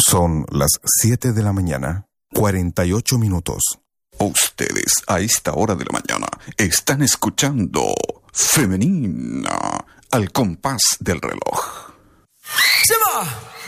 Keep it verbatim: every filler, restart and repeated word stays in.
Son las siete de la mañana, cuarenta y ocho minutos. Ustedes a esta hora de la mañana están escuchando Femenina al compás del reloj. ¡Se va!